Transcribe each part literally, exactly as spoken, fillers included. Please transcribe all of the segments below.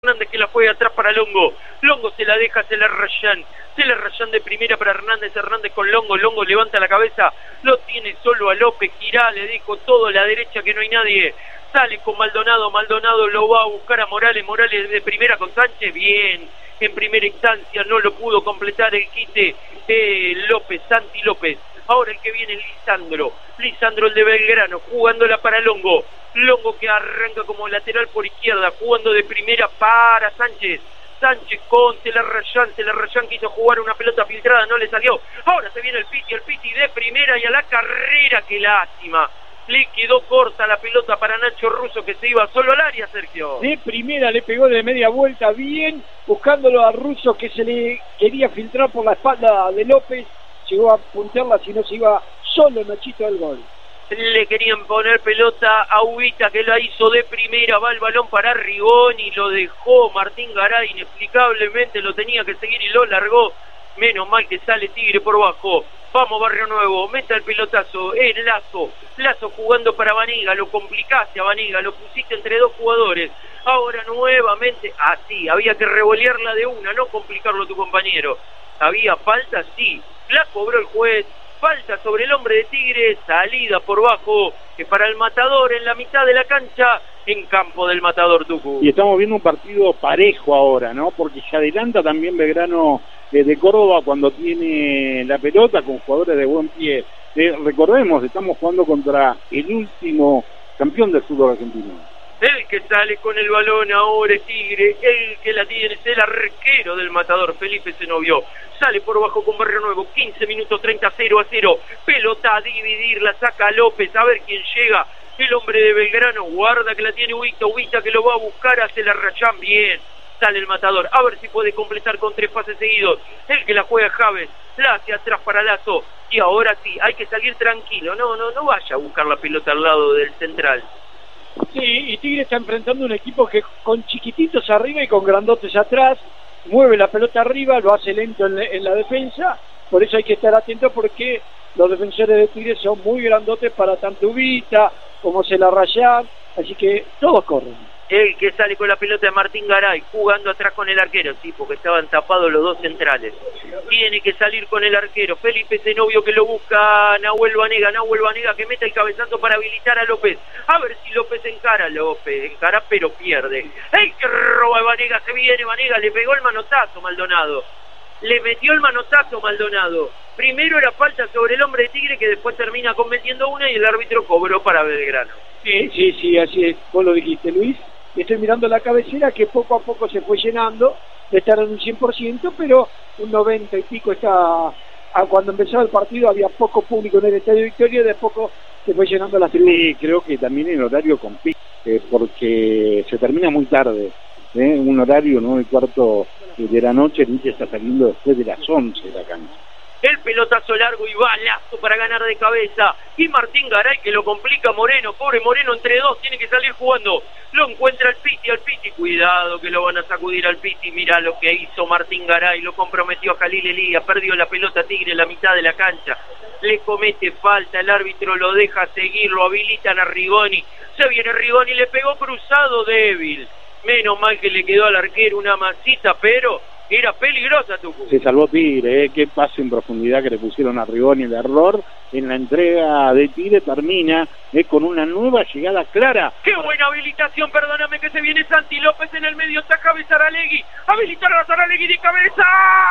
Hernández que la juega atrás para Longo. Longo se la deja, se la rayan. Se la rayan de primera para Hernández. Hernández con Longo. Longo levanta la cabeza. Lo tiene solo a López. Girá, le dijo todo a la derecha que no hay nadie. Sale con Maldonado. Maldonado lo va a buscar a Morales. Morales de primera con Sánchez. Bien. En primera instancia no lo pudo completar el quite eh, López. Santi López. Ahora el que viene es Lisandro. Lisandro el de Belgrano. Jugándola para Longo. Longo que arranca como lateral por izquierda, jugando de primera para Sánchez. Sánchez con Telerrayán, Telerrayán quiso jugar una pelota filtrada, no le salió. Ahora se viene el Piti, el Piti de primera y a la carrera, qué lástima. Le quedó corta la pelota para Nacho Russo que se iba solo al área, Sergio. De primera le pegó de media vuelta bien, buscándolo a Russo que se le quería filtrar por la espalda de López. Llegó a puntearla, si no se iba solo Nachito del gol. Le querían poner pelota a Ubita que la hizo de primera, va el balón para Rigoni, lo dejó Martín Garay, inexplicablemente lo tenía que seguir y lo largó. Menos mal que sale Tigre por bajo. Vamos Barrio Nuevo, meta el pelotazo, el Lazo, Lazo jugando para Vanega, lo complicaste a Vanega, lo pusiste entre dos jugadores. Ahora nuevamente, así, ah, había que revolearla de una, no complicarlo a tu compañero. ¿Había falta? Sí, la cobró el juez. Falta sobre el hombre de Tigre, salida por bajo, que para el Matador en la mitad de la cancha, en campo del Matador Tucu. Y estamos viendo un partido parejo ahora, ¿no? Porque se adelanta también Belgrano eh, de Córdoba cuando tiene la pelota con jugadores de buen pie. Eh, recordemos, estamos jugando contra el último campeón del fútbol argentino. El que sale con el balón ahora es Tigre, el que la tiene es el arquero del Matador, Felipe Zenobio. Sale por bajo con Barrio Nuevo, quince minutos treinta, cero a cero. Pelota a dividir, la saca López, a ver quién llega. El hombre de Belgrano, guarda que la tiene Ubita, Ubita que lo va a buscar, hace la rayán bien. Sale el Matador, a ver si puede completar con tres pases seguidos. El que la juega Javes, la hacia atrás para Lazo. Y ahora sí, hay que salir tranquilo, no, no, no vaya a buscar la pelota al lado del central. Sí, y Tigre está enfrentando un equipo que con chiquititos arriba y con grandotes atrás, mueve la pelota arriba, lo hace lento en, en la defensa, por eso hay que estar atento porque los defensores de Tigre son muy grandotes para tanto Ubita como Telerrayán, así que todos corren. El que sale con la pelota de Martín Garay, jugando atrás con el arquero, sí, porque estaban tapados los dos centrales. Tiene que salir con el arquero, Felipe Zenobio que lo busca Nahuel Vanega, Nahuel Vanega que mete el cabezazo para habilitar a López. A ver si López encara, López encara pero pierde. El que roba a Vanega, se viene Vanega, le pegó el manotazo Maldonado. Le metió el manotazo Maldonado. Primero era falta sobre el hombre de Tigre que después termina cometiendo una y el árbitro cobró para Belgrano. Sí, sí, sí, así es, vos lo dijiste, Luis. Estoy mirando la cabecera que poco a poco se fue llenando, de estar en un cien por ciento, pero un noventa y pico está. A cuando empezó el partido había poco público en el Estadio Victoria, de poco se fue llenando las tribunas. Sí, creo que también el horario complica, eh, porque se termina muy tarde, ¿eh? Un horario nueve y cuarto de la noche, el Inter está saliendo después de las once de la cancha. El pelotazo largo y balazo para ganar de cabeza. Y Martín Garay que lo complica Moreno. Pobre Moreno entre dos, tiene que salir jugando. Lo encuentra al Piti, al Piti. Cuidado que lo van a sacudir al Piti. Mirá lo que hizo Martín Garay. Lo comprometió a Jalil Elías. Perdió la pelota Tigre en la mitad de la cancha. Le comete falta. El árbitro lo deja seguir. Lo habilitan a Rigoni. Se viene Rigoni. Le pegó cruzado débil. Menos mal que le quedó al arquero una masita, pero era peligrosa Tucu. Se salvó Tigre, ¿eh? Qué pase en profundidad que le pusieron a Rigoni. El error en la entrega de Tigre termina ¿eh? con una nueva llegada clara. ¡Qué buena habilitación! Perdóname que se viene Santi López en el medio. Está Javier Saralegui. Habilitar a Saralegui de cabeza.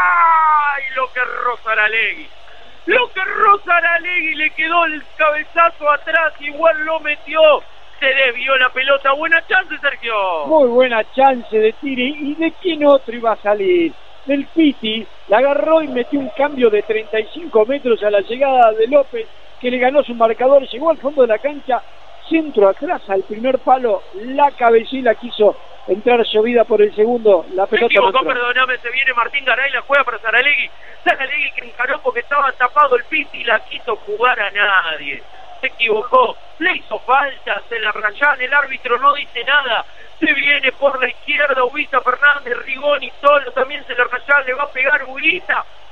¡Ay! Lo que erró Saralegui. Lo que erró Saralegui. Le quedó el cabezazo atrás. Igual lo metió. Se desvió la pelota, buena chance Sergio. Muy buena chance de Tigre, y de quién otro iba a salir, del Piti, la agarró y metió un cambio de treinta y cinco metros a la llegada de López, que le ganó su marcador, llegó al fondo de la cancha, centro atrás al primer palo, la cabecilla quiso entrar llovida por el segundo, la pelota. Se equivocó, perdóname, se viene Martín Garay, la juega para Saralegui, Saralegui que encaró porque estaba tapado el Piti y la quiso jugar a nadie. Se equivocó, le hizo falta, se la rayan, el árbitro no dice nada, se viene por la izquierda Ubita Fernández, Rigoni solo, también se la rayan, le va a pegar Ubita,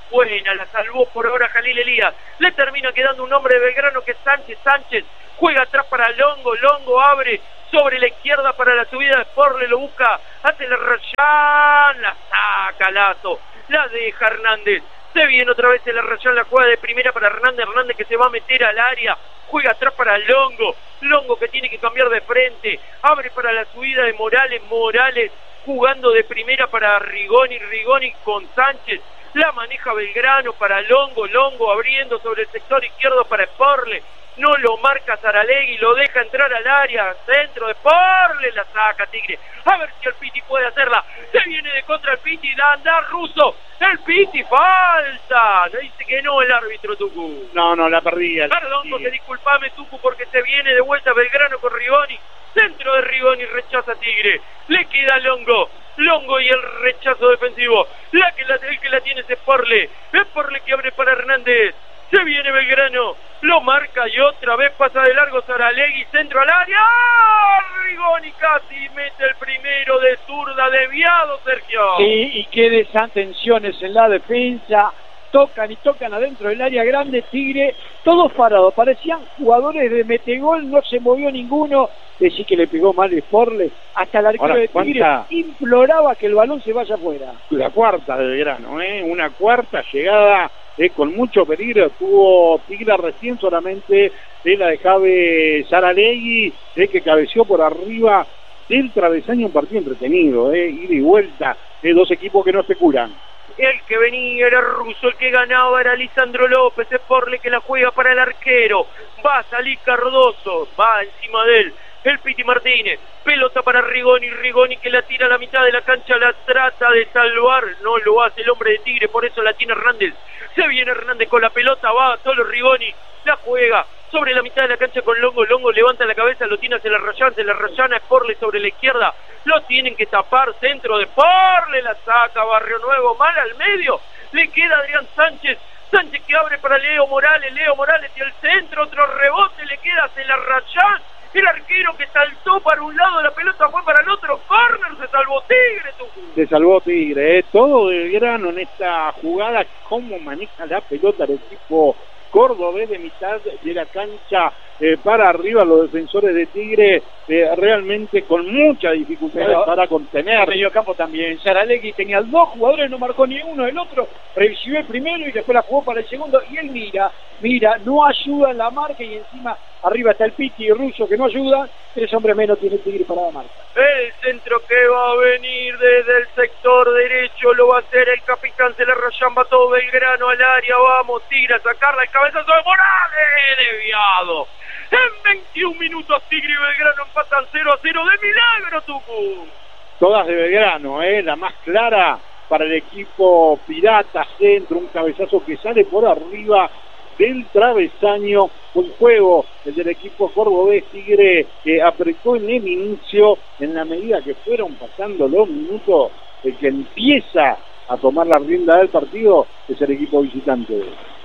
buena, la salvó por ahora Jalil Elías, le termina quedando un hombre de Belgrano que es Sánchez, Sánchez juega atrás para Longo, Longo abre sobre la izquierda para la subida de Sporle, lo busca, hace el Rayán, la saca Lazo, la deja Hernández, se viene otra vez el Rayán, la juega de primera para Hernández, Hernández que se va a meter al área, juega atrás para Longo, Longo que tiene que cambiar de frente, abre para la subida de Morales, Morales jugando de primera para Rigoni, Rigoni con Sánchez, la maneja Belgrano para Longo, Longo abriendo sobre el sector izquierdo para Sporle, no lo marca Saralegui, lo deja entrar al área, centro de Sporle, la saca Tigre, a ver si el Piti puede hacerla, se viene de contra el Piti, la anda Russo, el Piti falta, le dice que no el árbitro Tucu. No, no, la perdí. Perdón, porque disculpame Tucu, porque se viene de vuelta Belgrano con Rigoni, centro de Rigoni, rechaza Tigre, le queda Longo, Longo y el rechazo defensivo, la que la, el que la tiene es Sporle, Sporle que abre para Hernández, se viene Belgrano, lo marca y otra vez pasa de largo Saralegui, centro al área, ¡ah! Rigoni casi mete el primero de zurda, desviado Sergio. Sí, y qué desatenciones en la defensa, tocan y tocan adentro del área grande, Tigre, todos parados, parecían jugadores de metegol, no se movió ninguno, decir que le pegó mal Sporle, hasta el arquero Ahora, de Tigre ¿cuánta? imploraba que el balón se vaya afuera. La cuarta de Belgrano, ¿eh? Una cuarta llegada eh, con mucho peligro, tuvo Tigre recién solamente de la de Javi Saralegui, eh, que cabeció por arriba del travesaño, un partido entretenido, eh, ida y vuelta, de eh, dos equipos que no se curan. El que venía era Russo, el que ganaba era Lisandro López, Sporle que la juega para el arquero, va a salir Cardoso, va encima de él, el Piti Martínez, pelota para Rigoni, Rigoni que la tira a la mitad de la cancha, la trata de salvar, no lo hace el hombre de Tigre, por eso la tiene Hernández, se viene Hernández con la pelota, va solo Rigoni, la juega sobre la mitad de la cancha con Longo, Longo levanta la cabeza, lo tiene hacia la Rayán, se la Rayán a Sporle sobre la izquierda, lo tienen que tapar, centro de Sporle, la saca Barrio Nuevo, mal al medio, le queda Adrián Sánchez, Sánchez que abre para Leo Morales, Leo Morales y el centro, otro rebote, le queda hacia la Rayán, el arquero que saltó para un lado, la pelota fue para el otro, corner, se salvó Tigre, Tucu. Se salvó Tigre, eh. Todo de Belgrano en esta jugada, cómo maneja la pelota el equipo cordobés de mitad de la cancha eh, para arriba, los defensores de Tigre eh, realmente con mucha dificultad Pero, para contener. En medio campo también, Saralegui tenía dos jugadores, no marcó ni uno, el otro recibió el primero y después la jugó para el segundo, y él mira, mira, no ayuda en la marca y encima arriba está el Piti y Russo que no ayudan, tres hombres menos tiene Tigre para la marca. El centro que va a venir desde el sector derecho lo va a hacer el capitán, se le rayamba todo Belgrano al área, vamos Tigre a sacarla, el cabezazo de Morales, desviado. En veintiún minutos Tigre y Belgrano empatan cero a cero de milagro, Tucu. Todas de Belgrano, eh, la más clara para el equipo Pirata, centro, un cabezazo que sale por arriba del travesaño, un juego el del equipo cordobés. Tigre que apretó en el inicio, en la medida que fueron pasando los minutos, el que empieza a tomar la rienda del partido es el equipo visitante.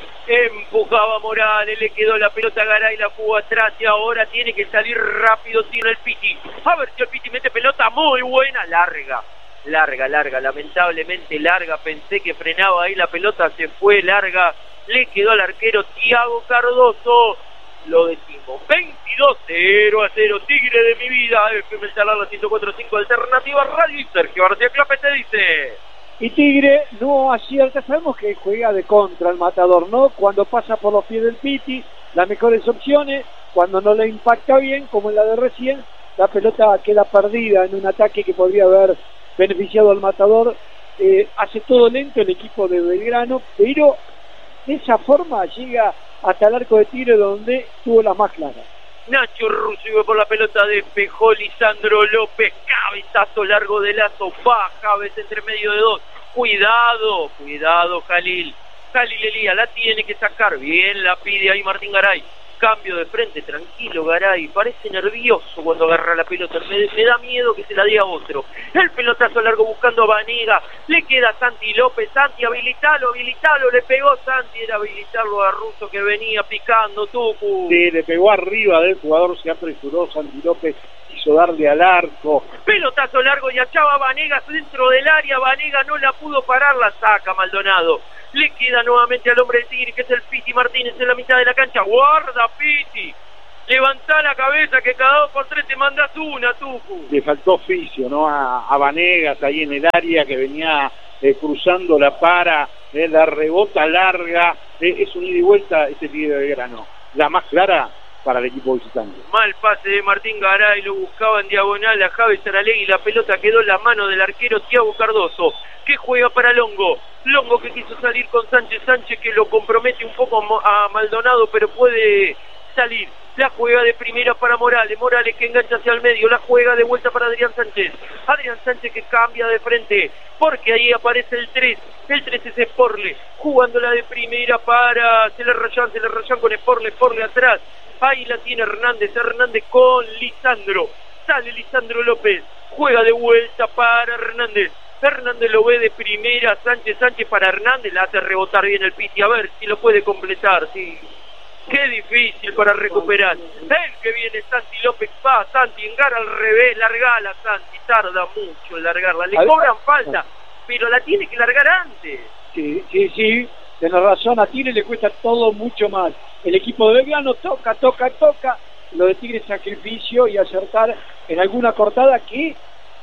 Empujaba Morales, le quedó la pelota a Garay, la jugó atrás y ahora tiene que salir rápido, tiene el Piti. A ver si el Piti mete pelota muy buena, larga, larga, larga, lamentablemente larga. Pensé que frenaba ahí la pelota, se fue larga, le quedó al arquero Tiago Cardoso. Lo decimos, veintidós cero a cero, Tigre de mi vida, F M Salar, la ciento cuatro punto cinco Alternativa Radio, y Sergio García Clape te dice... Y Tigre no acierta, sabemos que juega de contra el matador, ¿no? Cuando pasa por los pies del Piti, las mejores opciones, cuando no le impacta bien, como en la de recién, la pelota queda perdida en un ataque que podría haber beneficiado al matador. Eh, hace todo lento el equipo de Belgrano, pero de esa forma llega hasta el arco de Tigre, donde tuvo las más claras. Nacho Russo iba por la pelota, despejó Lisandro López, cabezazo largo de Lazo, baja, ves entre medio de dos, cuidado, cuidado Jalil, Jalil Elías la tiene que sacar, bien la pide ahí Martín Garay, cambio de frente, tranquilo Garay, parece nervioso cuando agarra la pelota, me, me da miedo que se la dé a otro, el pelotazo largo buscando a Vanega, le queda Santi López, Santi habilitalo, habilitalo, le pegó Santi, era habilitarlo a Russo que venía picando, Tucu. Sí, le pegó arriba del jugador, se apresuró Santi López, quiso darle al arco. Pelotazo largo y achaba Vanegas dentro del área. Vanega no la pudo parar, la saca Maldonado. Le queda nuevamente al hombre del Tigre, que es el Piti Martínez, en la mitad de la cancha. Guarda, Piti. Levantá la cabeza, que cada dos por tres te mandas una, Tucu. Le faltó oficio, ¿no? A, a Vanegas ahí en el área, que venía eh, cruzando la para, eh, la rebota larga. Eh, es un ida y vuelta este Tigre de Belgrano. La más clara para el equipo visitante. Mal pase de Martín Garay, lo buscaba en diagonal a Javi Saralegui, la pelota quedó en la mano del arquero Thiago Cardoso, que juega para Longo. Longo que quiso salir con Sánchez, Sánchez que lo compromete un poco a Maldonado, pero puede salir. La juega de primera para Morales, Morales que engancha hacia el medio, la juega de vuelta para Adrián Sánchez. Adrián Sánchez que cambia de frente, porque ahí aparece el tres, el tres es Esporle, jugándola de primera para Celerrayán, Celerrayán con Esporle, Esporle atrás. Ahí la tiene Hernández, Hernández con Lisandro, sale Lisandro López, juega de vuelta para Hernández, Hernández lo ve de primera, Sánchez, Sánchez para Hernández, la hace rebotar bien el Piti, a ver si lo puede completar, sí. Qué difícil para recuperar. El que viene Santi López, va Santi, encara al revés, largala Santi, tarda mucho en largarla, le cobran falta, pero la tiene que largar antes. Sí, sí, sí, tiene razón, a Tigre le cuesta todo mucho más. El equipo de Belgrano toca, toca, toca, lo de Tigre sacrificio y acertar en alguna cortada que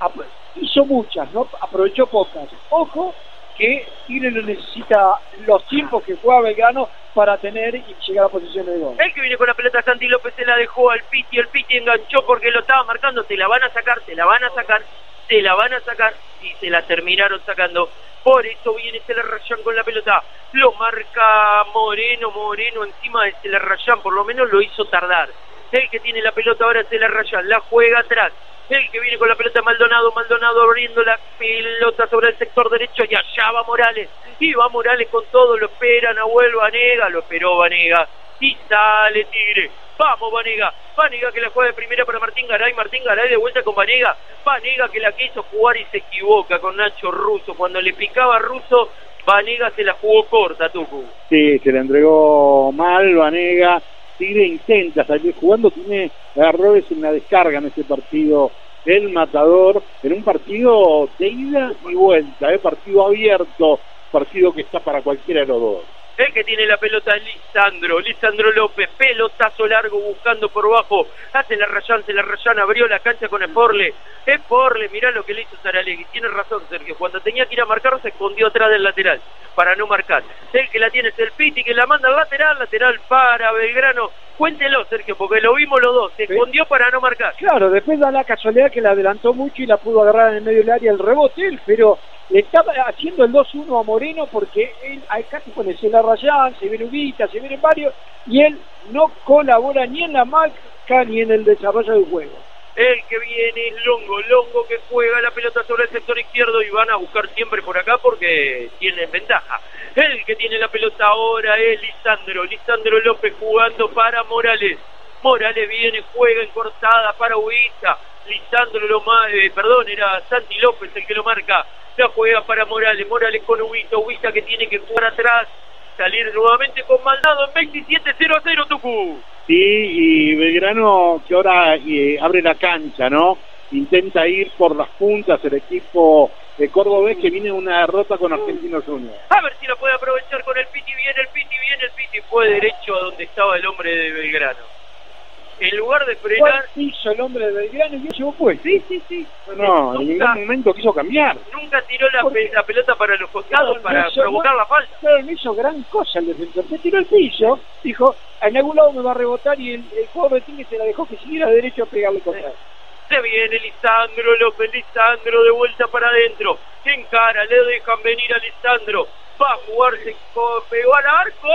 hizo muchas, ¿no? Aprovechó pocas. Ojo que Tigre no necesita los tiempos que juega Belgrano para tener y llegar a posiciones de gol. El que viene con la pelota Santi López se la dejó al Piti, el Piti enganchó porque lo estaba marcando, se la van a sacar, se la van a sacar, se la van a sacar y se la terminaron sacando. Por eso viene Celerrayán con la pelota, lo marca Moreno, Moreno encima de Celerrayán, por lo menos lo hizo tardar. El que tiene la pelota ahora es Celerrayán, la juega atrás. El que viene con la pelota Maldonado, Maldonado abriendo la pelota sobre el sector derecho y allá va Morales. Y va Morales con todo, lo espera Nahuel Vanega, lo esperó Vanega. Y sale Tigre. Vamos Vanega. Vanega que la juega de primera para Martín Garay. Martín Garay de vuelta con Vanega. Vanega que la quiso jugar y se equivoca con Nacho Russo. Cuando le picaba a Russo, Vanega se la jugó corta, Tucu. Sí, se la entregó mal Vanega. Tigre intenta salir jugando, tiene errores en la descarga en este partido. El Matador, en un partido de ida y vuelta, ¿eh? Partido abierto, partido que está para cualquiera de los dos. El que tiene la pelota es Lisandro, Lisandro López, pelotazo largo buscando por bajo, hace la Rayán, se la Rayán, abrió la cancha con Esporle, Esporle, mirá lo que le hizo Saralegui, tiene razón Sergio, cuando tenía que ir a marcar se escondió atrás del lateral, para no marcar, el que la tiene es el Piti, que la manda al lateral, lateral para Belgrano, cuéntelo Sergio, porque lo vimos los dos, se escondió para no marcar. Claro, después da la casualidad que la adelantó mucho y la pudo agarrar en el medio del área el rebote, él, pero le estaba haciendo el dos uno a Moreno porque él acá se pone Celerrayán, se viene Ubita, se vienen varios y él no colabora ni en la marca ni en el desarrollo del juego. El que viene es Longo, Longo que juega la pelota sobre el sector izquierdo y van a buscar siempre por acá porque tienen ventaja. El que tiene la pelota ahora es Lisandro, Lisandro López jugando para Morales. Morales viene, juega en cortada para Ubita. Lisandro lo eh, perdón, era Santi López el que lo marca. La juega para Morales, Morales con Ubita, Ubita que tiene que jugar atrás, salir nuevamente con Maldonado en veintisiete cero a cero, Tucu. Sí, y Belgrano que ahora eh, abre la cancha, ¿no? Intenta ir por las puntas el equipo de Cordobés que viene una derrota con Argentinos Juniors. A ver si lo puede aprovechar con el Piti, viene el Piti, viene el Piti, fue derecho a donde estaba el hombre de Belgrano. En lugar de frenar... hizo el hombre de Belgrano y llevó pues. Sí, sí, sí. No, en ningún momento quiso cambiar. Nunca tiró la, pe la pelota para los costados, claro, para hizo, provocar no, la falta. Claro, no hizo gran cosa el defensor. Se tiró el piso, dijo, en algún lado me va a rebotar y el, el jugador de Tigre se la dejó que siguiera derecho a pegarle contra él. Se viene Lisandro López, Lisandro de vuelta para adentro. Encara, le dejan venir a Lisandro. Va a jugarse, pegó al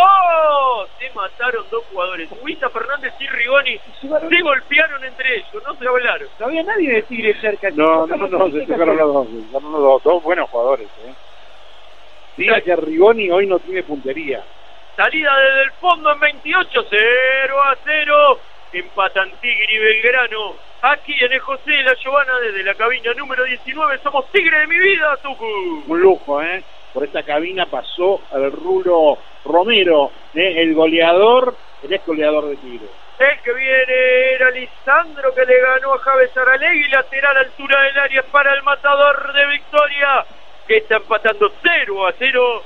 arco. Se mataron dos jugadores. Ubita Fernández y Rigoni se, se golpearon entre ellos, no se hablaron. No había nadie de Tigre cerca. No, no, no, no, se tocaron los dos. Los dos, dos buenos jugadores. ¿eh? Diga que Rigoni hoy no tiene puntería. Salida desde el fondo en veintiocho, cero a cero. Empatan Tigre y Belgrano. Aquí en el José de la Giovana desde la cabina número diecinueve. Somos Tigre de mi vida, Tucu. Un lujo, ¿eh? Por esta cabina pasó el Rulo Romero, ¿eh? El goleador, el ex goleador de Tigre. El que viene era Lisandro, que le ganó a Javes Aralegui, lateral altura del área para el matador de Victoria, que está empatando cero a cero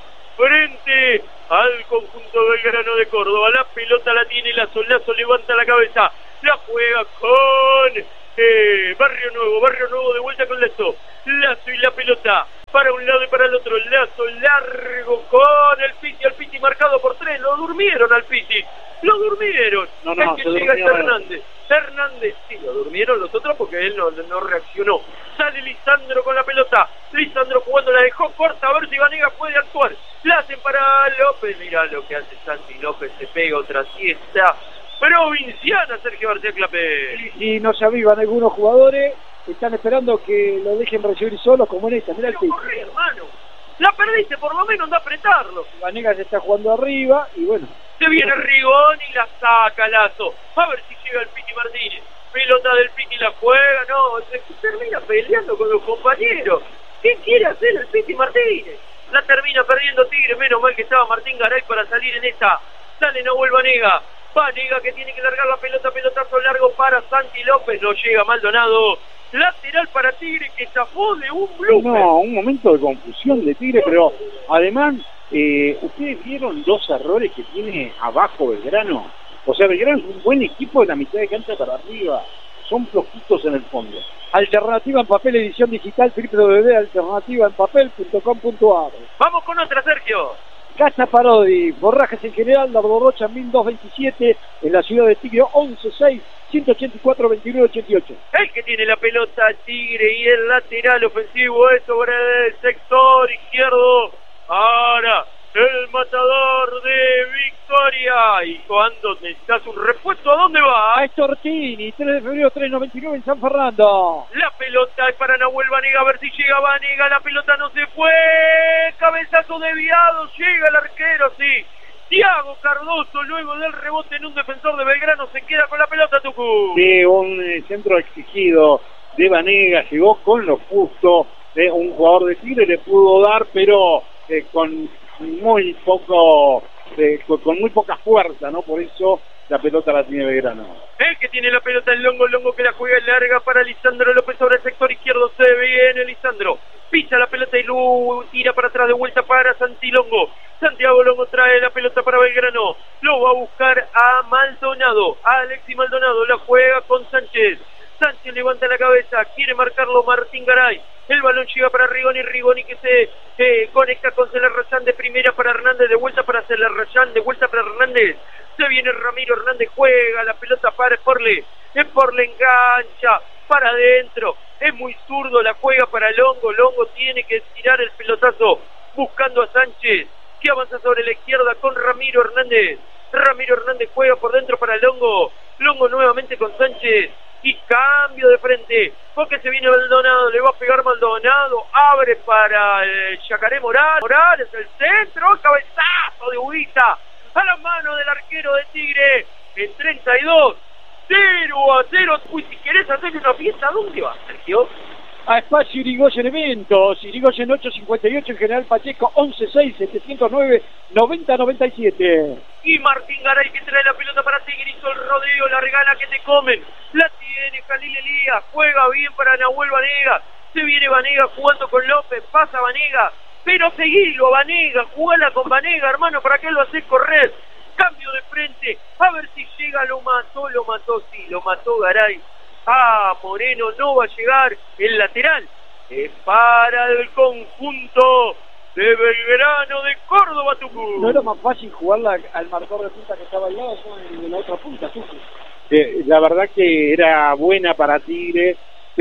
frente al conjunto belgrano de Córdoba. La pelota la tiene Lazo, Lazo levanta la cabeza, la juega con eh, Barrio Nuevo, Barrio Nuevo de vuelta con Lazo, Lazo y la pelota para un lado y para el otro, Lazo largo con el Piti, el Piti marcado por tres, lo durmieron al Piti, lo durmieron, no, no, es que llega es Hernández, Hernández, sí, lo durmieron los otros porque él no, no reaccionó, sale Lisandro con la pelota, Lisandro jugando, la dejó corta, a ver si Vanega puede actuar, la hacen para López, mirá lo que hace Santi López, se pega otra siesta provinciana, Sergio García Clapé. Y si no se avivan algunos jugadores, están esperando que lo dejen recibir solos como en esta, mirá el Piti. Corre, hermano, la perdiste, por lo menos anda a apretarlo. Vanega se está jugando arriba y bueno. Se viene Rigón y la saca Lazo. A ver si llega el Piti Martínez. Pelota del Piti, la juega, no, se termina peleando con los compañeros. ¿Qué quiere hacer el Piti Martínez? La termina perdiendo Tigre, menos mal que estaba Martín Garay para salir en esta. Sale Nahuel Vanega. Vanega que tiene que largar la pelota, pelotazo largo para Santi López. No llega Maldonado. Lateral para Tigre que zafó de un blooper. No, un momento de confusión de Tigre, pero además, eh, ustedes vieron dos errores que tiene abajo Belgrano. O sea, Belgrano es un buen equipo de la mitad de cancha para arriba. Son flojitos en el fondo. Alternativa en papel, edición digital, doble u doble u doble punto alternativa en papel punto com punto a r. Vamos con otra, Sergio. Casa Parodi, forrajes en general, la Rocha mil doscientos veintisiete, en la ciudad de Tigre, once seis, ciento ochenta y cuatro, veintinueve ochenta y ocho. El que tiene la pelota Tigre y el lateral ofensivo es sobre el sector izquierdo. Ahora el matador de Victoria. Y cuando necesitas un repuesto, ¿a dónde va? A Estortini, tres de febrero, tres noventa y nueve en San Fernando. La pelota es para Nahuel Vanega, a ver si llega Vanega, la pelota no se fue, cabezazo desviado, llega el arquero, sí. Thiago Cardoso, luego del rebote en un defensor de Belgrano, se queda con la pelota, Tucu. Sí, un eh, centro exigido de Vanega, llegó con lo justo, eh, un jugador de Tigre le pudo dar, pero eh, con muy poco, eh, con, con muy poca fuerza, ¿no? Por eso la pelota la tiene Belgrano. El que tiene la pelota el Longo, Longo que la juega larga para Lisandro López sobre el sector izquierdo, se viene Lisandro, pisa la pelota y luego tira para atrás de vuelta para Santi Longo. Santiago Longo trae la pelota para Belgrano, lo va a buscar a Maldonado, a Alexis Maldonado, la juega con Sánchez. Sánchez levanta la cabeza, quiere marcarlo Martín Garay, el balón llega para Rigoni, Rigoni que se eh, conecta con Celer Rayán de primera para Hernández, de vuelta para Celer Rayán, de vuelta para Hernández, se viene Ramiro Hernández, juega la pelota para Sporle, Sporle engancha para adentro, es muy zurdo, la juega para Longo, Longo tiene que tirar el pelotazo buscando a Sánchez, que avanza sobre la izquierda con Ramiro Hernández, Ramiro Hernández juega por dentro para Longo, Longo nuevamente con Sánchez, y cambio de frente, porque se viene Maldonado, le va a pegar Maldonado, abre para el Yacaré Morales, Morales, el centro, cabezazo de Huita, a la mano del arquero de Tigre, en treinta y dos, cero a cero, uy, si querés hacer una fiesta, ¿dónde vas, Sergio? A Espacio Irigoyen Eventos, Irigoyen ocho cincuenta y ocho, en General Pacheco, once seis, setecientos nueve, noventa noventa y siete. Y Martín Garay que trae la pelota para Tigre, hizo el rodeo, la regala que te comen, la tiene Jalil Elías, juega bien para Nahuel Vanega, se viene Vanega jugando con López, pasa Vanega, pero seguilo Vanega, jugala con Vanega, hermano, ¿para qué lo haces correr? Cambio de frente, a ver si llega, lo mató, lo mató, sí, lo mató Garay. Ah, Moreno no va a llegar, el lateral es para el conjunto de Belgrano de Córdoba, Tucumán. ¿No era más fácil jugarla al marcador de punta que estaba al lado o el de la otra punta, Tucumán? Eh, la verdad que era buena para Tigre,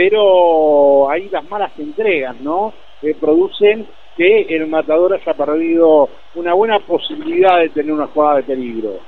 pero ahí las malas entregas, ¿no? Eh, producen que el matador haya perdido una buena posibilidad de tener una jugada de peligro.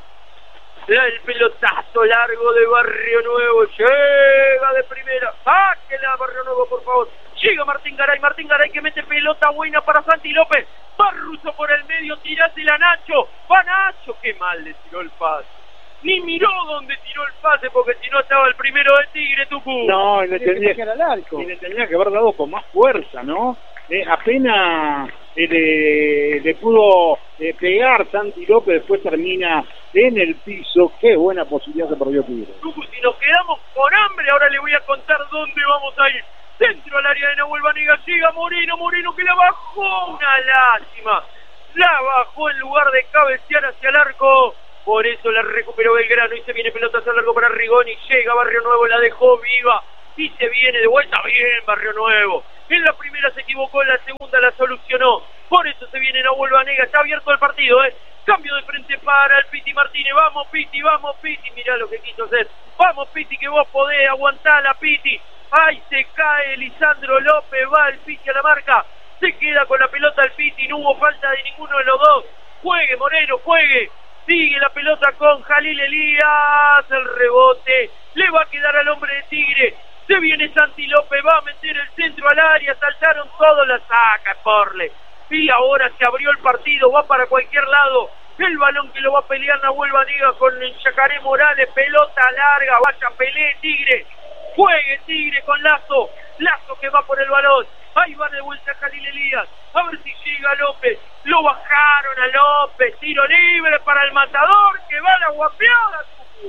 El pelotazo largo de Barrio Nuevo, llega de primera, sáquela a Barrio Nuevo por favor, llega Martín Garay, Martín Garay que mete pelota buena para Santi López, va Russo por el medio, tirásela a Nacho, va Nacho, qué mal le tiró el pase, ni miró dónde tiró el pase porque si no estaba el primero de Tigre, Tucu. No, y le tendría, que, que, le tendría que haber dado con más fuerza, ¿no? Eh, apenas eh, le, le pudo eh, pegar Santi López, después termina en el piso. Qué buena posibilidad se perdió Tigre. Tucu, si nos quedamos con hambre, ahora le voy a contar dónde vamos a ir. Dentro al área de Nahuel Banega llega Moreno, Moreno que la bajó, una lástima. La bajó en lugar de cabecear hacia el arco. Por eso la recuperó Belgrano y se viene pelota hacia el largo para Rigoni. Llega Barrio Nuevo, la dejó viva y se viene de vuelta. Bien Barrio Nuevo. En la primera se equivocó, en la segunda la solucionó. Por eso se viene Nahuel Banega. Está abierto el partido, ¿eh? Cambio de frente para el Piti Martínez. Vamos Piti, vamos Piti. Mirá lo que quiso hacer. Vamos Piti, que vos podés aguantarla Piti. Ahí se cae Lisandro López. Va el Piti a la marca. Se queda con la pelota el Piti. No hubo falta de ninguno de los dos. Juegue Moreno, juegue. Sigue la pelota con Jalil Elías. El rebote le va a quedar al hombre de Tigre. Se viene Santi López, va a meter el centro al área. Saltaron todos, la saca Porle. Y ahora se abrió el partido, va para cualquier lado. El balón que lo va a pelear Nahuel Banega con el Yacaré Morales. Pelota larga, vaya, pelee Tigre. Juegue Tigre con Lazo. Lazo que va por el balón. Ahí va de vuelta Jalil Elías. A ver si llega López. Lo bajaron a López. Tiro libre para el matador que va a la guapeada.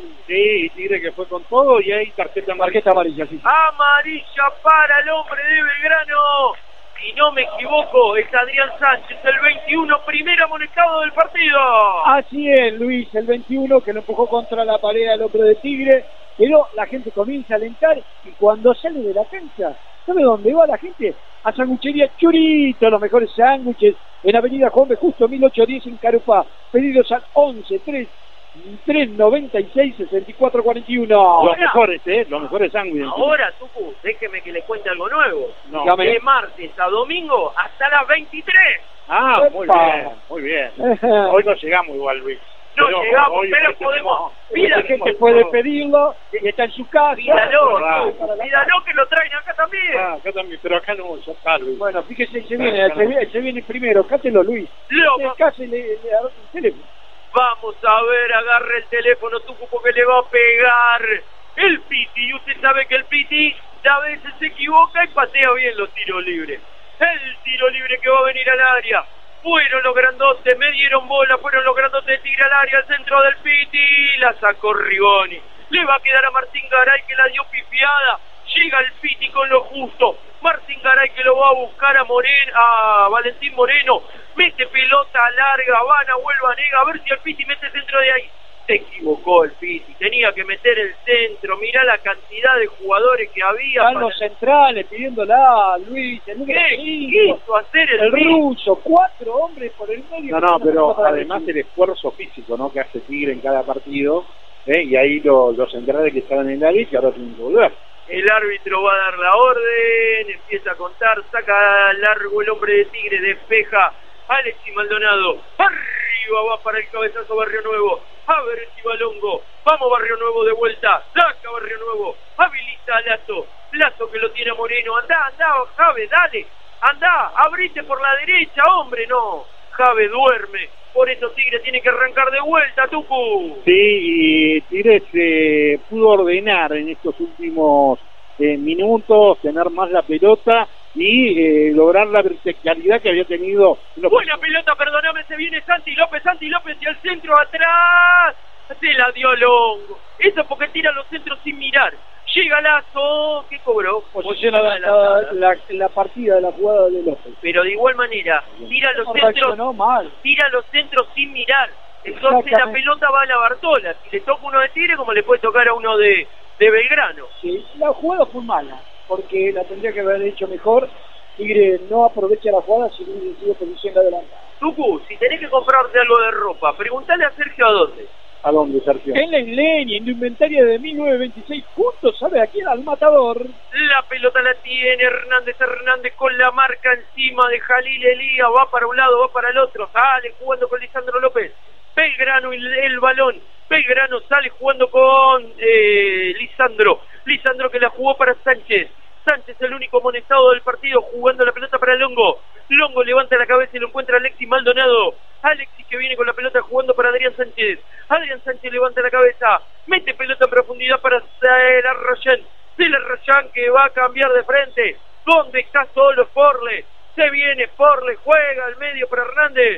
Sí, Tigre que fue con todo y ahí tarjeta amarilla. Tarjeta amarilla, sí. Amarilla para el hombre de Belgrano. Si no me equivoco, es Adrián Sánchez, el veintiuno, primer amonestado del partido. Así es, Luis, el veintiuno que lo empujó contra la pared al hombre de Tigre. Pero la gente comienza a alentar y cuando sale de la cancha, ¿sabe dónde va la gente? A Sanguchería Churito, los mejores sándwiches en Avenida Juan B. Justo mil ochocientos diez en Carupá. Pedidos al once tres tres noventa y seis sesenta y cuatro cuarenta y uno. Los mejores, ¿eh? Los mejores sándwiches. Ahora, Tucu, déjeme que le cuente algo nuevo. No. De martes a domingo hasta las veintitrés. Ah, muy Epa. bien, muy bien. Hoy no llegamos igual, Luis. No Pero llegamos, hoy- pero hoy podemos. tenemos- La gente puede pedirlo y está en su casa. Pídalo, Claro. pídalo que lo traen acá también. Ah, acá también, pero acá no, ya está, Luis. Bueno, fíjese, se viene, se viene, se viene primero, cátelo Luis. Lo- Cásele, le, le, agarra el teléfono. Vamos a ver, agarre el teléfono, Tucu, porque le va a pegar el Piti. Y usted sabe que el Piti a veces se equivoca y patea bien los tiros libres. El tiro libre que va a venir al área. Fueron los grandotes, me dieron bola, fueron los grandotes de Tigre al área, al centro del Piti. La sacó Rigoni. Le va a quedar a Martín Garay que la dio pifiada. Llega el Piti con lo justo. Martín Garay que lo va a buscar a Moreno, a Valentín Moreno. Mete pelota larga, van a Nahuel Banega, a ver si el Piti mete centro de ahí. Se equivocó el Piti, tenía que meter el centro. Mirá la cantidad de jugadores que había. Están para- los centrales pidiéndola, Luis, el número ¿Qué cinco, quiso hacer el, el Piti? ruso, cuatro hombres por el medio. No, no, pero Para además decir. el esfuerzo físico, ¿no? Que hace Tigre en cada partido, ¿eh? Y ahí lo- los centrales que estaban en la lista que ahora tienen que volver. El árbitro va a dar la orden, empieza a contar, saca largo el hombre de Tigre, despeja Alexis Maldonado, arriba va para el cabezazo Barrio Nuevo, a ver si va Longo, vamos Barrio Nuevo de vuelta, saca Barrio Nuevo, habilita a Lazo, Lazo que lo tiene a Moreno, anda, anda Jave, dale, anda, abrite por la derecha, hombre, no, Jave duerme, por eso Tigre tiene que arrancar de vuelta, Tucu. Sí, y Tigre se pudo ordenar en estos últimos eh, minutos, tener más la pelota y eh, lograr la verticalidad que había tenido. Los... Buena pelota, perdóname, se viene Santi López, Santi López y al centro atrás. Se la dio Longo. Eso porque tira los centros sin mirar. Llega Lazo, ¿qué cobró? Posiciona la, la, la, la partida de la jugada de López. Pero de igual manera, tira los No centros, reaccionó mal. tira los centros sin mirar. Entonces la Exactamente. pelota va a la Bartola. Si le toca uno de Tigre, como le puede tocar a uno de, de Belgrano. Sí, la jugada fue mala, porque la tendría que haber hecho mejor. Tigre no aprovecha la jugada si hubiese sido posición de adelante. Tucu, si tenés que comprarte algo de ropa, preguntale a Sergio a dónde. ¿A dónde, Sergio? En la Isleña, indumentaria de mil novecientos veintiséis puntos, ¿sabe a quién? Al matador. La pelota la tiene Hernández Hernández con la marca encima de Jalil Elías, va para un lado, va para el otro, sale jugando con Lisandro López, Belgrano y el balón, Belgrano sale jugando con eh, Lisandro, Lisandro que la jugó para Sánchez, Sánchez el único amonestado del partido jugando la pelota para Longo, Longo levanta la cabeza y lo encuentra Alexis Maldonado, Alexis que viene con la pelota jugando para Adrián Sánchez, Adrián Sánchez levanta la cabeza, mete pelota en profundidad para Cela Rayán, Cela Rayán que va a cambiar de frente, ¿dónde está solo Porle? Se viene Porle, juega al medio para Hernández,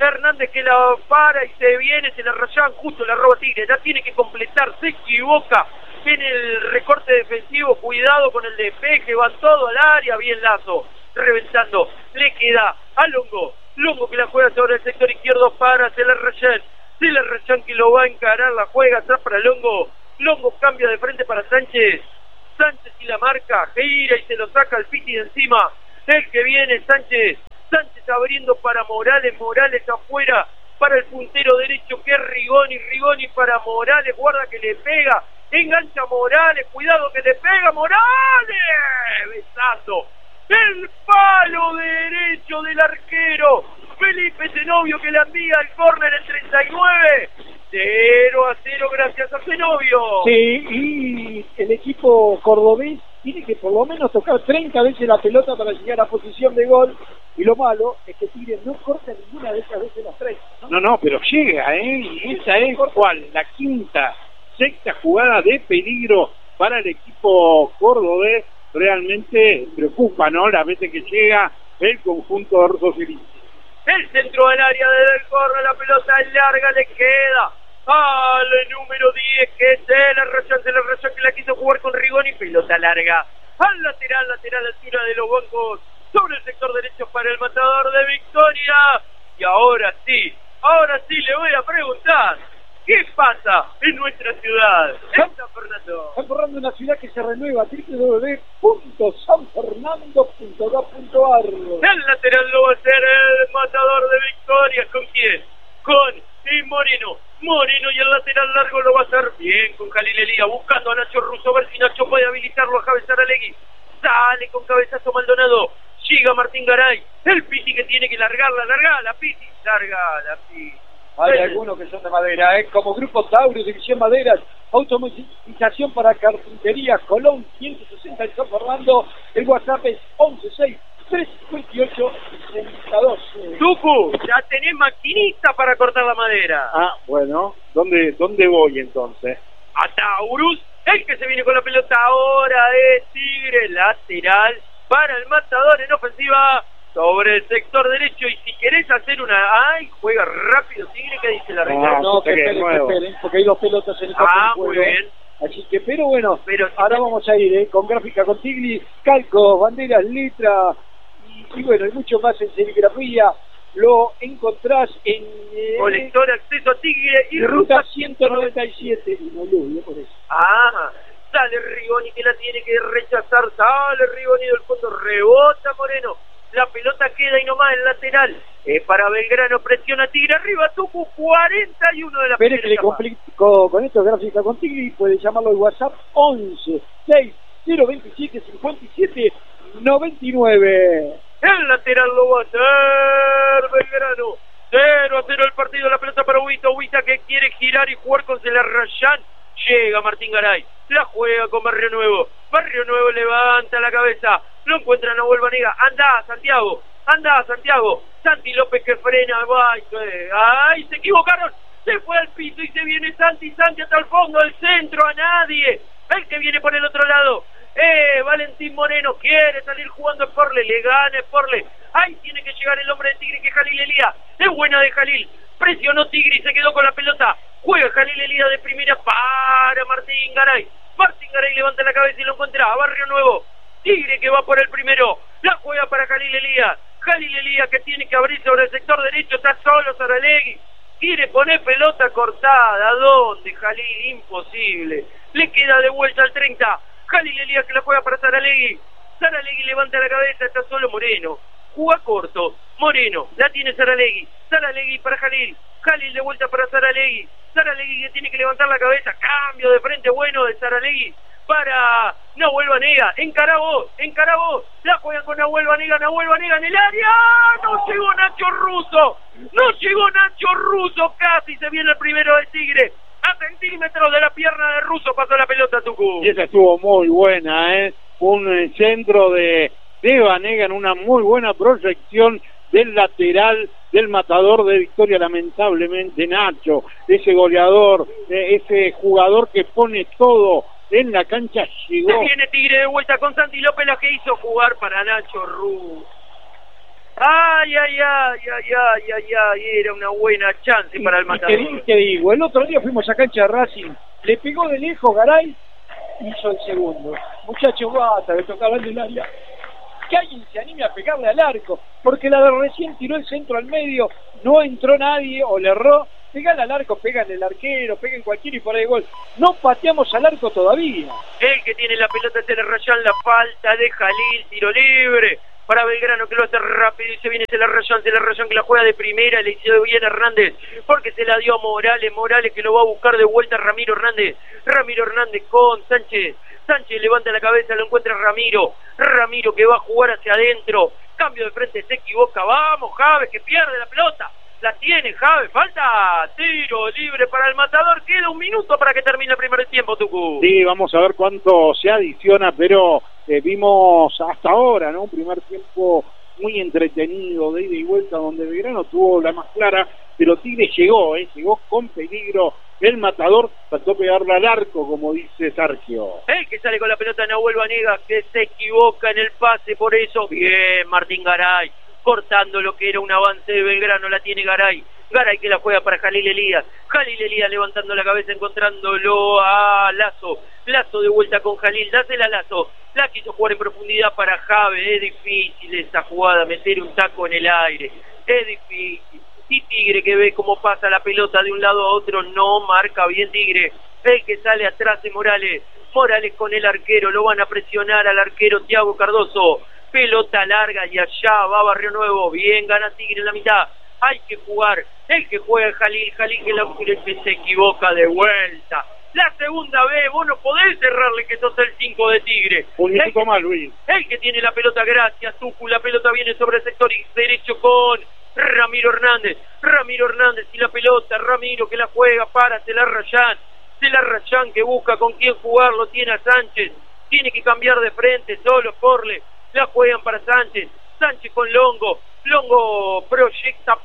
Hernández que la para y se viene, se la rayan, justo la roba Tigre, ya tiene que completar, se equivoca en el recorte defensivo, cuidado con el despeje, van todo al área, bien Lazo, reventando, le queda a Longo, Longo que la juega sobre el sector izquierdo para Celerrayán, Celerrayán que lo va a encarar, la juega atrás para Longo, Longo cambia de frente para Sánchez, Sánchez y la marca, gira y se lo saca al Piti de encima, el que viene Sánchez, Sánchez abriendo para Morales, Morales afuera para el puntero derecho que es Rigoni, Rigoni para Morales, guarda que le pega, engancha Morales, cuidado que le pega Morales, besazo, el palo derecho del arquero, Felipe Zenobio que la envía al córner el treinta y nueve, cero a cero gracias a Zenobio. Sí, y el equipo cordobés tiene que por lo menos tocar treinta veces la pelota para llegar a posición de gol, y lo malo es que Tigre no corta ninguna de esas veces las tres. No, no, no pero llega, ¿eh? Y esa es, ¿cuál? La quinta, sexta jugada de peligro para el equipo cordobés, realmente preocupa, ¿no? Las veces que llega el conjunto de socialista. El centro del área del corner, la pelota larga le queda al número diez que se la rayó, se la rayó que la quiso jugar con Rigoni, pelota larga al lateral, lateral altura de los bancos sobre el sector derecho para el matador de Victoria. Y ahora sí, ahora sí le voy a preguntar, ¿qué pasa en nuestra ciudad? En San Fernando. San Fernando es una ciudad que se renueva, doble u doble u doble u punto san fernando punto gov punto ar. El lateral lo va a hacer el matador de Victoria. ¿Con quién? Con y Moreno. Moreno y el lateral largo lo va a hacer bien con Jalil Elía, buscando a Nacho Russo, a ver si Nacho puede habilitarlo a Javier Saralegui. Sale con cabezazo Maldonado. Llega Martín Garay. El Piti que tiene que largarla, largala, Piti. Largala, Piti. Hay El... algunos que son de madera, ¿eh? Como Grupo Taurus, División Maderas, automatización para carpintería, Colón ciento sesenta en San Fernando. El WhatsApp es once seis tres cincuenta y ocho sesenta y dos. Tucu, ya tenés maquinita para cortar la madera. Ah, bueno, ¿dónde, dónde voy entonces? A Taurus, el que se viene con la pelota ahora es Tigre, lateral para el matador en ofensiva sobre el sector derecho. Y si querés hacer una... ¡Ay! Juega rápido Tigre, ¿qué dice la regla? Ah, no, que esperen, que esperen, porque hay dos pelotas en el campo. Ah, muy bien. Así que, pero bueno, pero, ahora vamos a ir ¿eh? con gráfica con Tigri, calcos, banderas, letras y, y bueno, y mucho más en serigrafía. Lo encontrás en... Eh, colector acceso a Tigre y ruta ciento noventa y siete. Y no lluvia por eso. Ah, sale Rigoni que la tiene que rechazar, sale Rigoni del fondo, rebota Moreno. La pelota queda y nomás el lateral. Es para Belgrano, presiona Tigre arriba, Tucu, cuarenta y uno de la primera. Espere que le complico con esto, gráfica con Tigre, puede llamarlo al WhatsApp once seis cero veintisiete cincuenta y siete noventa y nueve. El lateral lo va a hacer Belgrano. cero a cero el partido, la pelota para Huita, Huita que quiere girar y jugar con Celarrayán. Llega Martín Garay, la juega con Barrio Nuevo. Barrio Nuevo levanta la cabeza, lo encuentra Nahuel Vanega. Anda Santiago, anda Santiago. Santi López que frena, ay, ay, se equivocaron. Se fue al piso y se viene Santi, Santi hasta el fondo, el centro a nadie. El que viene por el otro lado, eh, Valentín Moreno quiere salir jugando Sporle, le gana Sporle. Ahí tiene que llegar el hombre de Tigre que es Jalil Elía. Es buena de Jalil, presionó Tigre y se quedó con la pelota. Juega Jalil Elía de primera para Martín Garay. Martín Garay levanta la cabeza y lo encuentra a Barrio Nuevo. Tigre que va por el primero, la juega para Jalil Elía. Jalil Elía que tiene que abrir sobre el sector derecho, está solo Saralegui. Quiere poner pelota cortada, ¿dónde Jalil? Imposible. Le queda de vuelta al treinta. Jalil Elías que la juega para Saralegui. Saralegui levanta la cabeza, está solo Moreno. Juega corto, Moreno, la tiene Saralegui. Saralegui para Jalil. Jalil de vuelta para Saralegui. Saralegui que tiene que levantar la cabeza. Cambio de frente bueno de Saralegui para Nahuel Vanega. Encara vos, encara vos. La juega con Nahuel Vanega, Nahuel Vanega en el área. No llegó Nacho Russo. No llegó Nacho Russo. Casi se viene el primero de Tigre. A centímetros de la pierna de Russo pasó la pelota, Tucu. Y esa estuvo muy buena, ¿eh? Un centro de, de Vanega en una muy buena proyección del lateral del matador de Victoria, lamentablemente Nacho, ese goleador, eh, ese jugador que pone todo en la cancha, llegó. Se viene Tigre de vuelta con Santi López, la que hizo jugar para Nacho Russo. Ay, Ay, ay, ay, ay, ay, ay, ay, era una buena chance para el Matador. Y te, te digo, el otro día fuimos a cancha de Racing, le pegó de lejos Garay, hizo el segundo. Muchacho, basta de tocar el área. Que alguien se anime a pegarle al arco, porque la de recién tiró el centro al medio, no entró nadie o le erró. Pegale al arco, pégale al arquero, peguen cualquiera y por ahí gol. No pateamos al arco todavía. El que tiene la pelota es el Rayán, la falta de Jalil, tiro libre para Belgrano que lo hace rápido y se viene el Rayán, el Rayán que la juega de primera, le hizo bien Hernández porque se la dio a Morales, Morales que lo va a buscar de vuelta Ramiro Hernández, Ramiro Hernández con Sánchez, Sánchez levanta la cabeza, lo encuentra Ramiro, Ramiro que va a jugar hacia adentro, cambio de frente, se equivoca, vamos Javes que pierde la pelota. La tiene Javes, falta, tiro libre para el Matador, queda un minuto para que termine el primer tiempo, Tucu. Sí, vamos a ver cuánto se adiciona, pero eh, vimos hasta ahora, ¿no? Un primer tiempo muy entretenido, de ida y vuelta, donde Belgrano tuvo la más clara, pero Tigre llegó, ¿eh? Llegó con peligro. El Matador trató pegarle al arco, como dice Sergio. El que sale con la pelota, Nahuel Vanegas, que se equivoca en el pase, por eso, bien, Martín Garay. Cortando lo que era un avance de Belgrano, la tiene Garay, Garay que la juega para Jalil Elías, Jalil Elías levantando la cabeza, encontrándolo a Lazo, Lazo de vuelta con Jalil, dásela a Lazo, la quiso jugar en profundidad para Jave, es difícil esa jugada, meter un taco en el aire, es difícil, y Tigre que ve cómo pasa la pelota de un lado a otro, no marca bien Tigre, el que sale atrás de Morales, Morales con el arquero, lo van a presionar al arquero Thiago Cardoso, pelota larga y allá va Barrio Nuevo, bien gana Tigre en la mitad, hay que jugar, el que juega el Jalil, Jalil que, la, que se equivoca de vuelta, la segunda vez, vos no podés cerrarle que sos el cinco de Tigre, un minuto más Luis, el que tiene la pelota, gracias Tucu, la pelota viene sobre el sector derecho con Ramiro Hernández, Ramiro Hernández y la pelota, Ramiro que la juega para Celar Rayán, Celar Rayán que busca con quién jugarlo, tiene a Sánchez, tiene que cambiar de frente, solo Porle, la juegan para Sánchez, Sánchez con Longo, Longo proyecta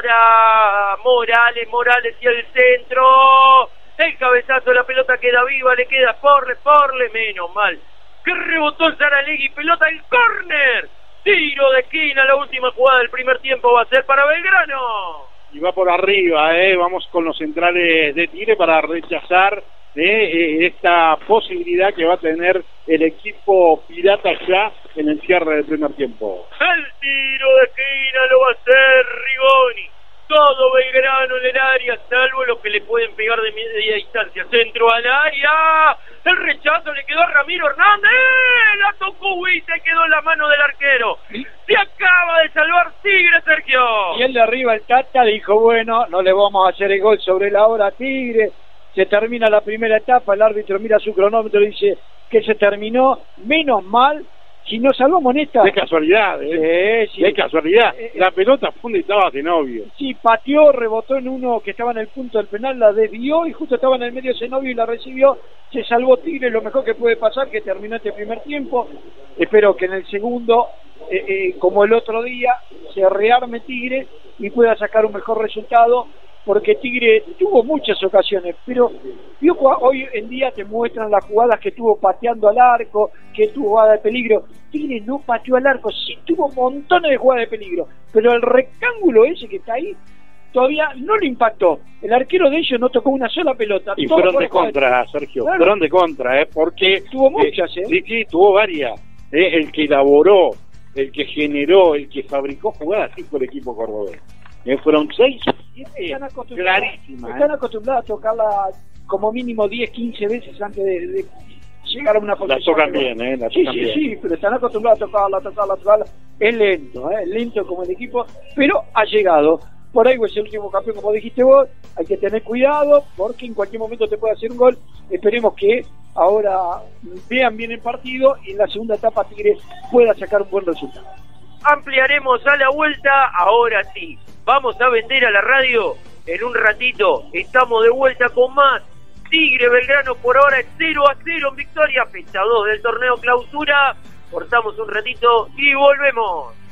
para Morales, Morales y el centro, el cabezazo, la pelota queda viva, le queda Porle, Porle, menos mal, que rebotó el Saralegui, pelota el córner, tiro de esquina, la última jugada del primer tiempo va a ser para Belgrano. Y va por arriba, eh, vamos con los centrales de Tigre para rechazar de esta posibilidad que va a tener el equipo pirata ya en el cierre del primer tiempo. El tiro de esquina lo va a hacer Rigoni. Todo Belgrano en el área, salvo los que le pueden pegar de media distancia. Centro al área. El rechazo le quedó a Ramiro Hernández. La tocó y se quedó en la mano del arquero. Se acaba de salvar Tigre, Sergio. Y el de arriba, el Tata, dijo, bueno, no le vamos a hacer el gol sobre la hora a Tigre. Se termina la primera etapa, el árbitro mira su cronómetro y dice que se terminó, menos mal, si nos salvamos en esta. De casualidad, ¿eh? Sí, sí. De casualidad. Eh, la pelota fue y estaba Zenobio. Sí, pateó, rebotó en uno que estaba en el punto del penal, la desvió y justo estaba en el medio Zenobio y la recibió. Se salvó Tigre, lo mejor que puede pasar, que terminó este primer tiempo. Espero que en el segundo, eh, eh, como el otro día, se rearme Tigre y pueda sacar un mejor resultado. Porque Tigre tuvo muchas ocasiones, pero yo, hoy en día te muestran las jugadas que tuvo pateando al arco, que tuvo jugada de peligro. Tigre no pateó al arco, sí tuvo montones de jugadas de peligro, pero el rectángulo ese que está ahí todavía no lo impactó. El arquero de ellos no tocó una sola pelota. Y fueron de contra, Sergio, claro. fueron de contra, ¿eh? Porque... Tuvo muchas, ¿eh? ¿eh? Sí, sí, tuvo varias. ¿eh? El que elaboró, el que generó, el que fabricó jugadas, sí fue el equipo cordobés. Eh, fueron seis o siete están clarísimas. Están ¿eh? acostumbrados a tocarla como mínimo diez, quince veces antes de, de llegar a una posición. La tocan bien, ¿eh? La sí, tocan sí, bien. sí, pero están acostumbrados a tocarla, a tocarla, a tocarla. Es lento, ¿eh? lento como el equipo, pero ha llegado. Por ahí es el último campeón, como dijiste vos, hay que tener cuidado porque en cualquier momento te puede hacer un gol. Esperemos que ahora vean bien el partido y en la segunda etapa Tigre pueda sacar un buen resultado. Ampliaremos a la vuelta, ahora sí. Vamos a vender a la radio en un ratito. Estamos de vuelta con más. Tigre Belgrano por ahora es cero a cero en victoria. Fecha dos del torneo clausura. Cortamos un ratito y volvemos.